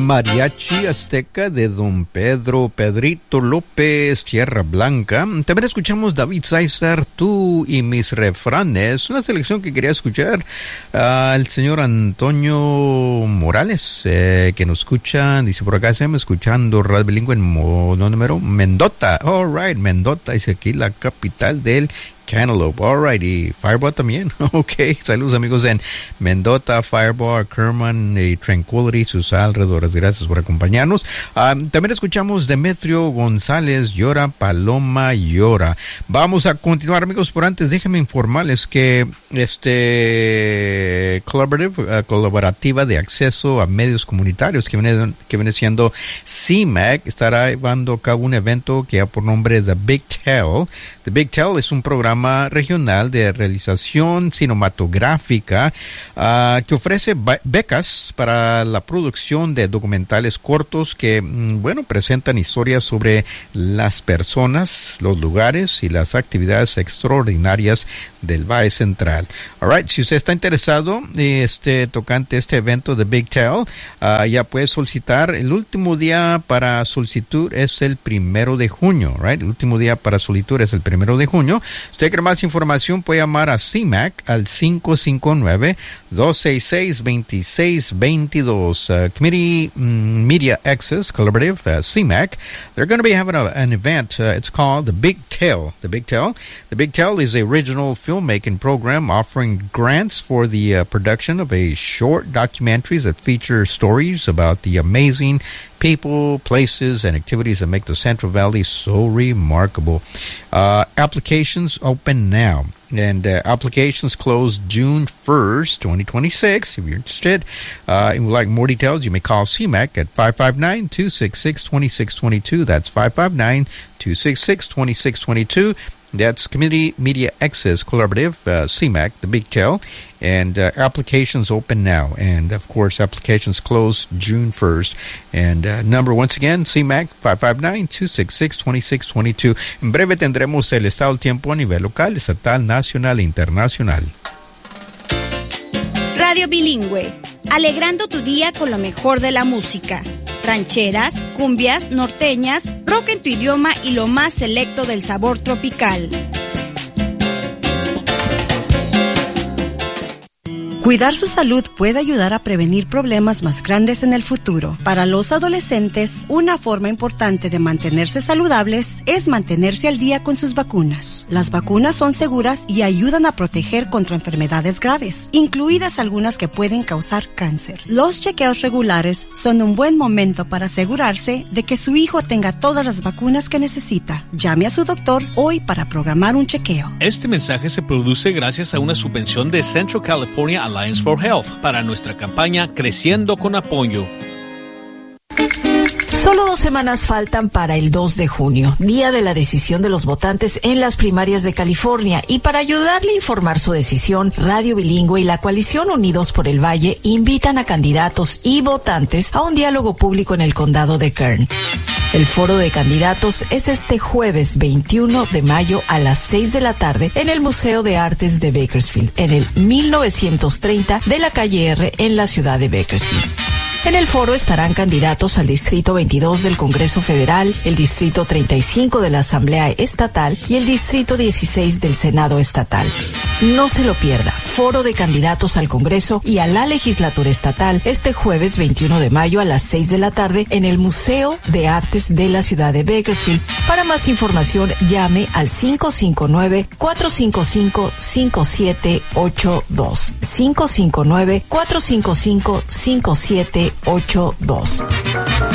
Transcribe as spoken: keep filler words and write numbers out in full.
Mariachi Azteca de Don Pedro Pedrito López, Tierra Blanca. También escuchamos David César, Tú y Mis Refranes, una selección que quería escuchar al uh, señor Antonio Morales, eh, que nos escucha, dice por acá, se llama escuchando Radio Bilingüe en Mo, no, número, Mendota. All right, Mendota, dice aquí la capital del Cantaloupe. All right, y Fireball también. Ok, saludos amigos en Mendota, Fireball, Kerman y Tranquility, sus alrededores. Gracias por acompañarnos. Um, también escuchamos Demetrio González, Llora, Paloma, Llora. Vamos a continuar, amigos, por antes déjenme informarles que este Collaborative, uh, colaborativa de acceso a medios comunitarios que viene, que viene siendo C M A C, estará llevando a cabo un evento que ha por nombre The Big Tell. The Big Tell es un programa regional de realización cinematográfica uh, que ofrece becas para la producción de documentales cortos que, bueno, presentan historias sobre las personas, los lugares y las actividades extraordinarias del Valle Central. All right, si usted está interesado este tocante este evento de Big Tell, uh, ya puede solicitar. El último día para solicitud es el primero de junio, right? El último día para solicitud es el primero de junio. Si usted quiere más información, puede llamar a C M A C al cinco cinco nueve, dos seis seis, dos seis dos dos. Uh, Community um, Media Access Collaborative, uh, C M A C, they're going to be having a, an event. Uh, it's called The Big Tell. The Big Tell. The Big Tell is a original filmmaking program offering grants for the uh, production of a short documentaries that feature stories about the amazing people, places, and activities that make the Central Valley so remarkable. Uh, applications open now, and uh, applications close June first, twenty twenty-six. If you're interested uh, and would like more details, you may call C M A C at five five nine, two six six, two six two two. That's five five nine, two six six, two six two two. That's Community Media Access Collaborative, uh, C M A C, The Big Tell, and uh, applications open now. And, of course, applications close June first. And uh, number, once again, C M A C, five five nine, two six six, two six two two. En breve tendremos el estado del tiempo a nivel local, estatal, nacional e internacional. Radio Bilingüe, alegrando tu día con lo mejor de la música. Rancheras, cumbias, norteñas, rock en tu idioma y lo más selecto del sabor tropical. Cuidar su salud puede ayudar a prevenir problemas más grandes en el futuro. Para los adolescentes, una forma importante de mantenerse saludables es mantenerse al día con sus vacunas. Las vacunas son seguras y ayudan a proteger contra enfermedades graves, incluidas algunas que pueden causar cáncer. Los chequeos regulares son un buen momento para asegurarse de que su hijo tenga todas las vacunas que necesita. Llame a su doctor hoy para programar un chequeo. Este mensaje se produce gracias a una subvención de Central California Alliance for Health para nuestra campaña Creciendo con Apoyo. Solo dos semanas faltan para el dos de junio, día de la decisión de los votantes en las primarias de California, y para ayudarle a informar su decisión, Radio Bilingüe y la coalición Unidos por el Valle invitan a candidatos y votantes a un diálogo público en el condado de Kern. El foro de candidatos es este jueves veintiuno de mayo a las seis de la tarde en el Museo de Artes de Bakersfield, en el mil novecientos treinta de la calle R en la ciudad de Bakersfield. En el foro estarán candidatos al Distrito veintidós del Congreso Federal, el Distrito treinta y cinco de la Asamblea Estatal y el Distrito dieciséis del Senado Estatal. No se lo pierda, foro de candidatos al Congreso y a la Legislatura Estatal este jueves veintiuno de mayo a las seis de la tarde en el Museo de Artes de la ciudad de Bakersfield. Para más información, llame al cinco cinco nueve, cuatro cinco cinco, cinco siete ocho dos. cinco cinco nueve, cuatro cinco cinco, cinco siete ocho dos.